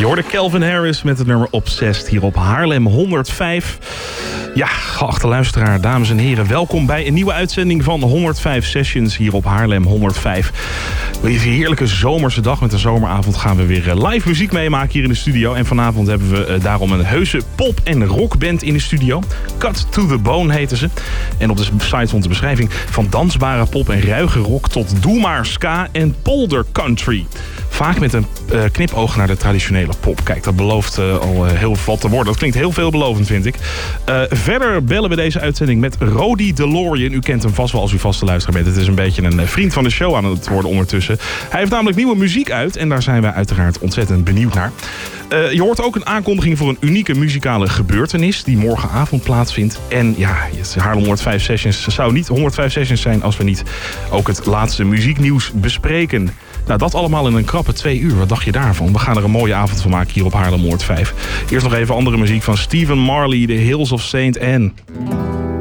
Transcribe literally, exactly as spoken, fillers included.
hoorde Calvin Harris met het nummer Obsessed hier op Haarlem honderdvijf. Ja, geachte luisteraar, dames en heren, welkom bij een nieuwe uitzending van honderdvijf Sessions hier op Haarlem honderdvijf. Deze heerlijke zomerse dag met een zomeravond gaan we weer live muziek meemaken hier in de studio. En vanavond hebben we daarom een heuse pop- en rockband in de studio. Cut to the Bone heten ze. En op de site stond de beschrijving van dansbare pop en ruige rock tot doe maar ska en polder country. Vaak met een uh, knipoog naar de traditionele pop. Kijk, dat belooft uh, al uh, heel wat te worden. Dat klinkt heel veelbelovend, vind ik. Uh, verder bellen we deze uitzending met Rody DeLorean. U kent hem vast wel als u vaste luisteraar bent. Het is een beetje een vriend van de show aan het worden ondertussen. Hij heeft namelijk nieuwe muziek uit en daar zijn wij uiteraard ontzettend benieuwd naar. Uh, je hoort ook een aankondiging voor een unieke muzikale gebeurtenis die morgenavond plaatsvindt. En ja, Haarlem honderdvijf Sessions zou niet honderdvijf Sessions zijn als we niet ook het laatste muzieknieuws bespreken. Nou, dat allemaal in een krappe twee uur. Wat dacht je daarvan? We gaan er een mooie avond van maken hier op Haarlem honderdvijf. Eerst nog even andere muziek van Stephen Marley, The Hills of Saint Anne.